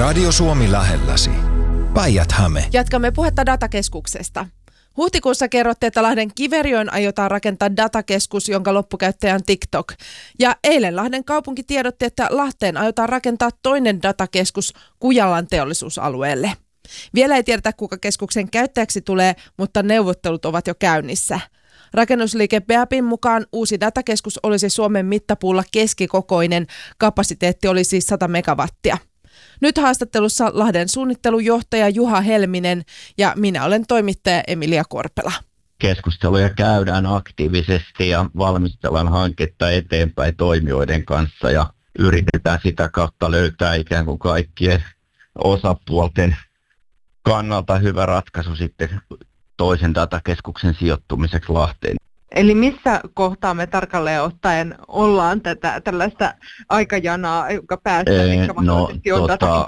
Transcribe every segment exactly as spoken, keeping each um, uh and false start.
Radio Suomi lähelläsi. Päijät-Häme. Jatkamme puhetta datakeskuksesta. Huhtikuussa kerrottiin, että Lahden Kiveriöön aiotaan rakentaa datakeskus, jonka loppukäyttäjä on TikTok. Ja eilen Lahden kaupunki tiedotti, että Lahteen aiotaan rakentaa toinen datakeskus Kujalan teollisuusalueelle. Vielä ei tiedetä, kuka keskuksen käyttäjäksi tulee, mutta neuvottelut ovat jo käynnissä. Rakennusliike Beapin mukaan uusi datakeskus olisi Suomen mittapuulla keskikokoinen, kapasiteetti olisi sata megawattia. Nyt haastattelussa Lahden suunnittelujohtaja Juha Helminen ja minä olen toimittaja Emilia Korpela. Keskusteluja käydään aktiivisesti ja valmistellaan hanketta eteenpäin toimijoiden kanssa ja yritetään sitä kautta löytää ikään kuin kaikkien osapuolten kannalta hyvä ratkaisu sitten toisen datakeskuksen sijoittumiseksi Lahteen. Eli missä kohtaa me tarkalleen ottaen ollaan tätä tällaista aikajanaa, joka päästään, Ee, mikä no, mahdollisesti on tota,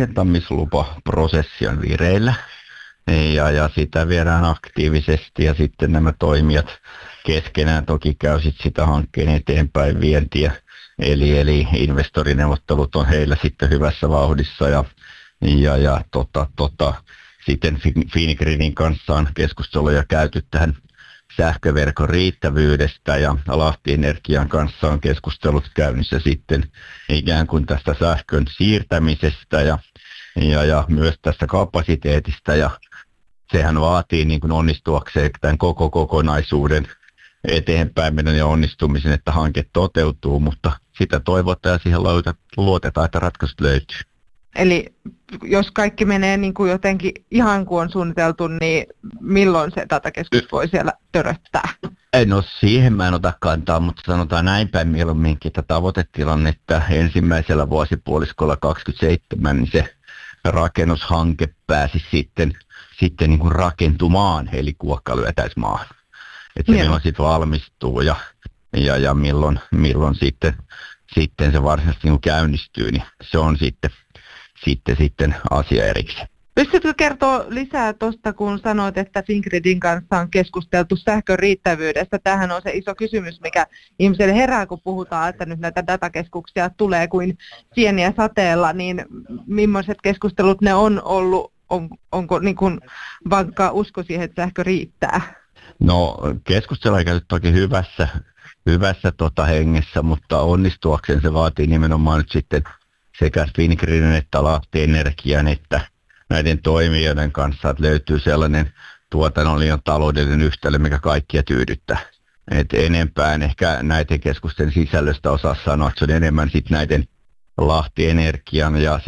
rakentamislupaprosessi on vireillä ja, ja sitä viedään aktiivisesti ja sitten nämä toimijat keskenään toki käy sit sitä hankkeen eteenpäin vientiä. Eli, eli investorineuvottelut on heillä sitten hyvässä vauhdissa ja, ja, ja tota, tota, sitten Fingridin kanssa on keskusteluja käyty tähän sähköverkon riittävyydestä ja Lahti Energian kanssa on keskustelut käynnissä sitten ikään kuin tästä sähkön siirtämisestä ja, ja, ja myös tästä kapasiteetista ja sehän vaatii niin kuin onnistuakseen tämän koko kokonaisuuden eteenpäin meidän ja onnistumisen, että hanke toteutuu, mutta sitä toivotaan ja siihen luotetaan, että ratkaisut löytyy. Eli jos kaikki menee niin kuin jotenkin ihan kuin on suunniteltu, niin milloin se datakeskus voi siellä töröttää? No siihen mä en ota kantaa, mutta sanotaan näin päin mieluumminkin, että tavoitetilanne, että ensimmäisellä vuosipuoliskolla kaksikymmentäseitsemän niin se rakennushanke pääsi sitten, sitten niin kuin rakentumaan, eli kuokka lyötäisi maahan. Että se milloin sitten valmistuu ja, ja, ja milloin, milloin sitten, sitten se varsinaisesti niin käynnistyy, niin se on sitten Sitten, sitten asia erikseen. Pystytkö kertoa lisää tuosta, kun sanoit, että Fingridin kanssa on keskusteltu sähkön riittävyydestä? Tämähän on se iso kysymys, mikä ihmiselle herää, kun puhutaan, että nyt näitä datakeskuksia tulee kuin sieniä sateella, niin millaiset keskustelut ne on ollut? On, onko niin kuin vankka usko siihen, että sähkö riittää? No keskustelua ei käyty toki hyvässä, hyvässä tota hengessä, mutta onnistuakseen se vaatii nimenomaan nyt sitten sekä Fingridin että Lahti Energian että näiden toimijoiden kanssa, että löytyy sellainen tuotannollinen ja taloudellinen yhtälö, mikä kaikkia tyydyttää. Et enempää en ehkä näiden keskusten sisällöstä osaa sanoa, että se on enemmän sitten näiden Lahti Energian ja